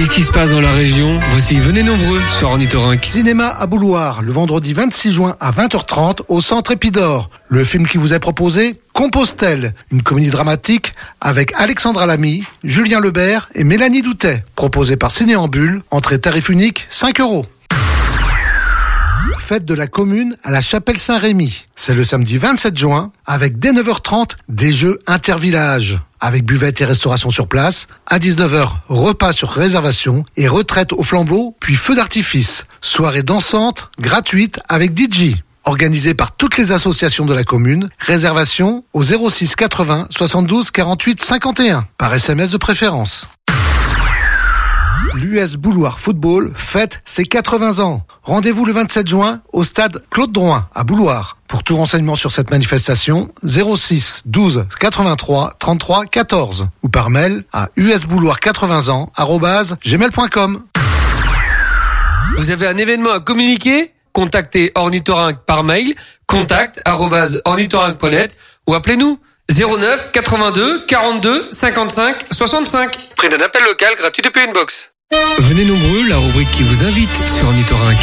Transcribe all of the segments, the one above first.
Qu'est-ce qui se passe dans la région? Voici Venez nombreux sur Ornithorynque. Cinéma à Bouloir, le vendredi 26 juin à 20h30 au Centre Épidore. Le film qui vous est proposé, Compostelle, une comédie dramatique avec Alexandra Lamy, Julien Lebert et Mélanie Doutet. Proposé par Cinéambule, entrée tarif unique, 5 €. Fête de la commune à la Chapelle Saint-Rémy. C'est le samedi 27 juin, avec dès 9h30, des jeux intervillages. Avec buvette et restauration sur place, à 19h, repas sur réservation et retraite au flambeau, puis feu d'artifice. Soirée dansante, gratuite, avec DJ. Organisée par toutes les associations de la commune. Réservation au 06 80 72 48 51, par SMS de préférence. L'US Bouloir Football fête ses 80 ans. Rendez-vous le 27 juin au stade Claude Drouin à Bouloir. Pour tout renseignement sur cette manifestation, 06 12 83 33 14 ou par mail à usbouloir80ans@gmail.com. Vous avez un événement à communiquer? Contactez Ornithorynque par mail, contact@ornithorynque.net ou appelez-nous 09 82 42 55 65. Prix d'un appel local gratuit depuis une box. Venez nombreux, la rubrique qui vous invite sur Ornithorynque.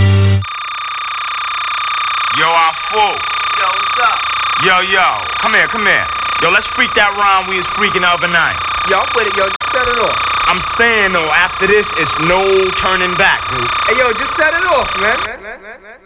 Yo, I'm full. Yo, what's up? Yo, come here. Yo, let's freak that rhyme we was freaking the other night. Yo, I'm with it, yo, just set it off. I'm saying though, after this, it's no turning back, dude. Hey, yo, just set it off, man.